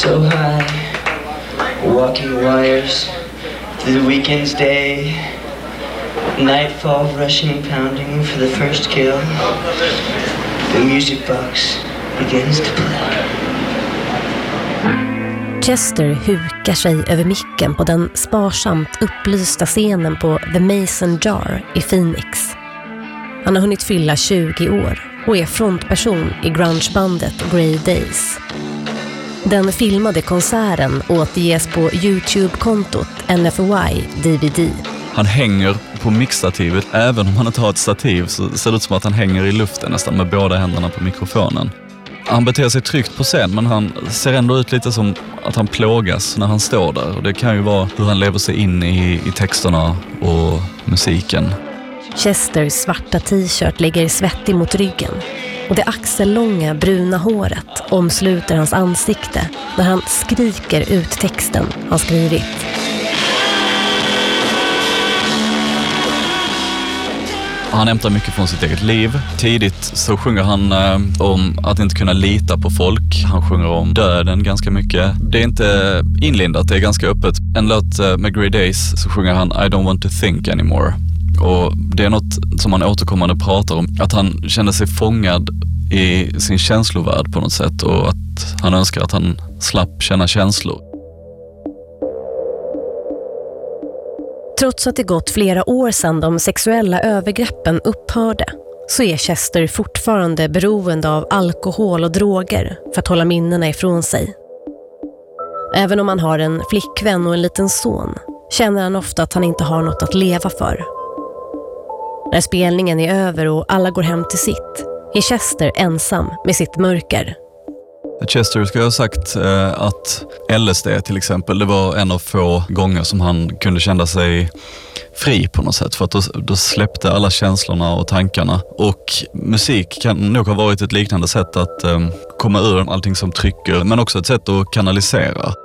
So high, walking wires, through the weekend's day, nightfall rushing, pounding for the first kill. The music box begins to play. Chester hukar sig över micken på den sparsamt upplysta scenen på The Mason Jar i Phoenix. Han har hunnit fylla 20 år och är frontperson i grungebandet Grey Days. Den filmade konserten återges på YouTube-kontot NFY DVD. Han hänger på mixstativet, även om han inte har ett stativ så ser det ut som att han hänger i luften nästan med båda händerna på mikrofonen. Han beter sig tryggt på scen, men han ser ändå ut lite som att han plågas när han står där. Och det kan ju vara hur han lever sig in i texterna och musiken. Chesters svarta t-shirt ligger svettig mot ryggen och det axellånga bruna håret omsluter hans ansikte när han skriker ut texten han skrivit. Han hämtar mycket från sitt eget liv. Tidigt så sjunger han om att inte kunna lita på folk. Han sjunger om döden ganska mycket. Det är inte inlindat, det är ganska öppet. En låt med Grey Days så sjunger han I don't want to think anymore. Och det är något som han återkommande pratar om. Att han känner sig fångad i sin känslovärld på något sätt. Och att han önskar att han slapp känna känslor. Trots att det gått flera år sedan de sexuella övergreppen upphörde så är Chester fortfarande beroende av alkohol och droger för att hålla minnena ifrån sig. Även om han har en flickvän och en liten son känner han ofta att han inte har något att leva för. När spelningen är över och alla går hem till sitt är Chester ensam med sitt mörker. Chester ska ha sagt att LSD till exempel, det var en av få gånger som han kunde känna sig fri på något sätt. För att då släppte alla känslorna och tankarna. Och musik kan nog ha varit ett liknande sätt att komma ur allting som trycker, men också ett sätt att kanalisera.